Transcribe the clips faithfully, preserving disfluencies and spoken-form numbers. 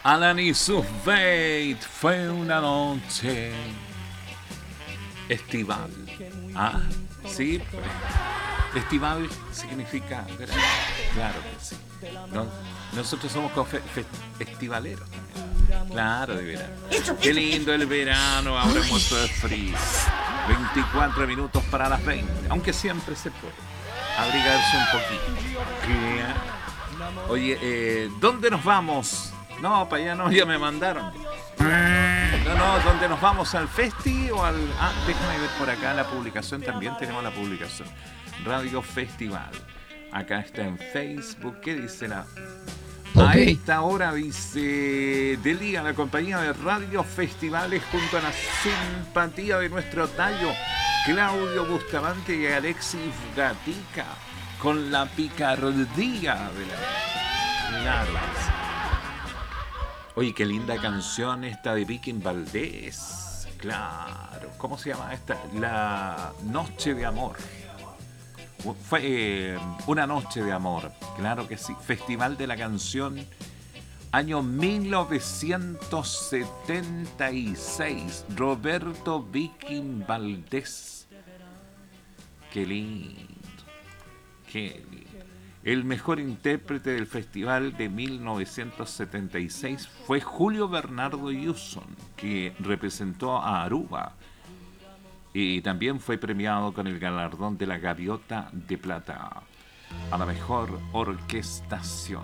Alanis Fate, fue una noche estival. Ah, sí, pues, estival significa verano. Claro que sí. No, nosotros somos fe, fe, estivaleros también. Claro, de verano. Qué lindo el verano, ahora muerto de frío. veinticuatro minutos para las veinte, aunque siempre se puede abrigarse un poquito. Claro. Oye, eh, ¿dónde nos vamos? No, para allá no, ya me mandaron. No, no, ¿dónde nos vamos? ¿Al festi o al...? Ah, déjame ver por acá la publicación, también tenemos la publicación. Radio Festival. Acá está en Facebook. ¿Qué dice la...? Okay. A esta hora dice Delia, la compañía de Radio Festivales, junto a la simpatía de nuestro tallo Claudio Bustamante y Alexis Gatica, con la picardía de la... Claro. Oye, qué linda canción esta de Viking Valdés. Claro. ¿Cómo se llama esta? La Noche de Amor. Fue eh, una noche de amor, claro que sí. Festival de la Canción, año mil novecientos setenta y seis. Roberto Viking Valdés. Qué lindo, qué lindo. El mejor intérprete del festival de mil novecientos setenta y seis fue Julio Bernardo Yuson, que representó a Aruba. Y también fue premiado con el galardón de la Gaviota de Plata a la mejor orquestación.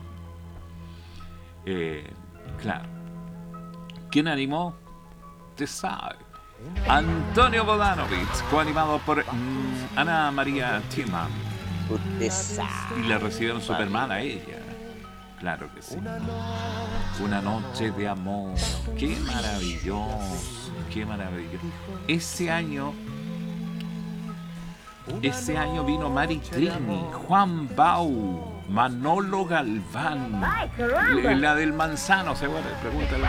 Eh, claro. ¿Quién animó? Te sabe. Antonio Bodanovich, coanimado por mm, Ana María Timan. Usted sabe. Y la recibieron Superman a ella. Claro que sí. Una noche de amor. Qué maravilloso. Qué maravilloso. Ese año, ese año vino Mari Trini, Juan Bau, Manolo Galván, la del Manzano, ¿se acuerdan? Pregúntale.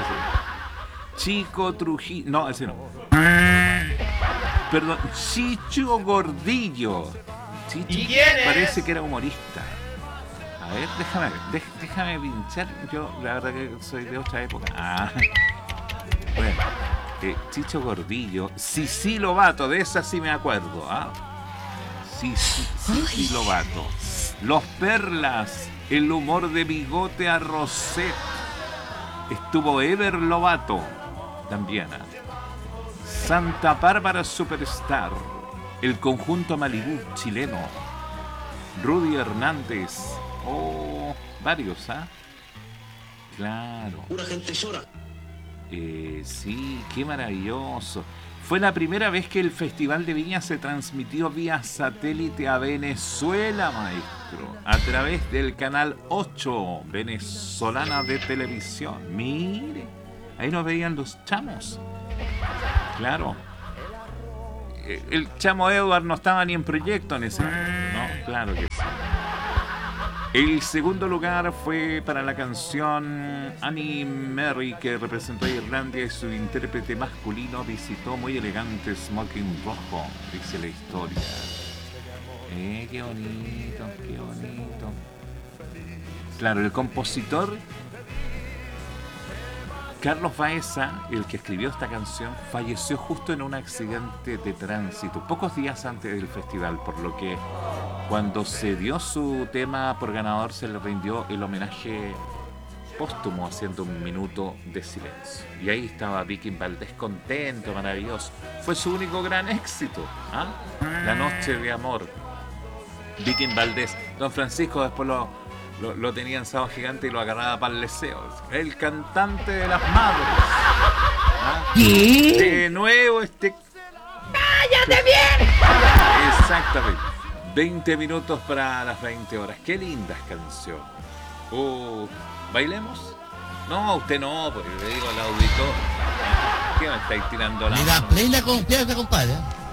Chico Trujillo, no, ese no. Perdón, Chicho Gordillo. Chicho parece que era humorista. A ver, déjame ver, déjame pinchar. Yo, la verdad que soy de otra época. Ah, bueno. Eh, Chicho Gordillo, Sisi Lobato, de esa sí me acuerdo, ¿ah? Sisi, Sisi Lobato, Los Perlas, el humor de Bigote a Roset, estuvo Ever Lobato, también, ¿ah? Santa Bárbara Superstar, el conjunto Malibú chileno, Rudy Hernández, oh, varios, ¿ah? Claro. Una gente llora. Eh, sí, qué maravilloso. Fue la primera vez que el Festival de Viña se transmitió vía satélite a Venezuela, maestro, a través del canal ocho venezolana de televisión. Mire, ahí nos veían los chamos. Claro. El chamo Edward no estaba ni en proyecto en ese momento, ¿no? Claro que sí. El segundo lugar fue para la canción Annie Mary, que representó a Irlanda, y su intérprete masculino visitó muy elegante smoking rojo, dice la historia. Eh, qué bonito, qué bonito. Claro, el compositor Carlos Baeza, el que escribió esta canción, falleció justo en un accidente de tránsito, pocos días antes del festival, por lo que cuando se dio su tema por ganador se le rindió el homenaje póstumo haciendo un minuto de silencio. Y ahí estaba Viking Valdés contento, maravilloso. Fue su único gran éxito, ¿ah? La noche de amor. Viking Valdés. Don Francisco después lo, lo, lo tenía en Sábado Gigante y lo agarraba para el leseo. El cantante de las madres, ¿ah? De nuevo este... ¡Cállate bien! Exactamente. veinte minutos para las veinte horas. Qué lindas canciones. Uh, ¿Bailemos? No, usted no, porque le digo al auditor. ¿Qué me estáis tirando la mano? Me da plena confianza, compadre.